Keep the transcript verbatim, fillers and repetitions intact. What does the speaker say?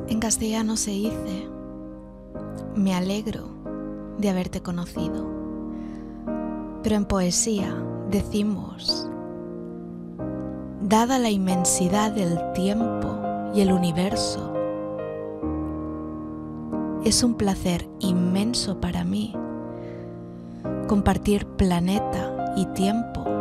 En castellano se dice: me alegro de haberte conocido. Pero en poesía decimos: dada la inmensidad del tiempo y el universo, es un placer inmenso para mí compartir planeta y tiempo